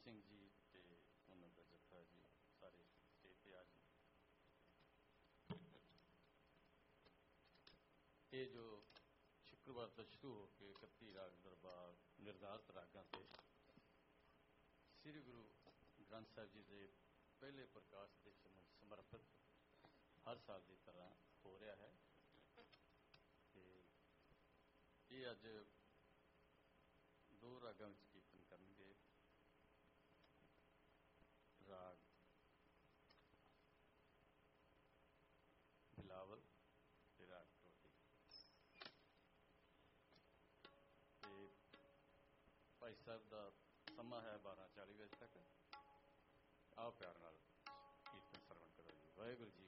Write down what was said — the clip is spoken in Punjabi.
ਸਿੰਘ ਜੀ ਤੇ ਉਹਨਾਂ ਦਾ ਜੱਥਾ ਜੀ ਸਾਰੇ ਸਟੇਜ ਤੇ ਆ ਜੀ। ਇਹ ਜੋ ਸ਼ੁੱਕਰਵਾਰ ਤੋਂ ਸ਼ੁਰੂ ਹੋ ਕੇ 31 ਰਾਗ ਦਰਬਾਰ ਨਿਰਧਾਰਤ ਰਾਗਾਂ ਤੇ ਸ੍ਰੀ ਗੁਰੂ ਗ੍ਰੰਥ ਸਾਹਿਬ ਜੀ ਦੇ ਪਹਿਲੇ ਪ੍ਰਕਾਸ਼ ਦੇ ਸਮਰਪਿਤ ਹਰ ਸਾਲ ਦੀ ਤਰ੍ਹਾਂ ਹੋ ਰਿਹਾ ਹੈ ਤੇ ਇਹ ਅੱਜ ਦੋ ਰਾਗਾਂ ਵਿੱਚ ਕੀਰਤਨ ਕਰਨਗੇ। ਰਾਗ ਬਿਲਾਵਲ ਤੇ ਰਾਗ ਟੋਟੀ ਤੇ ਭਾਈ ਸਾਹਿਬ ਦਾ ਸਮਾਂ ਹੈ 12:40 ਵਜੇ ਤੱਕ। ਆਓ ਪਿਆਰ ਨਾਲ ਕੀਰਤਨ ਸਰਵਣ ਕਰੋ ਜੀ। ਵਾਹਿਗੁਰੂ ਜੀ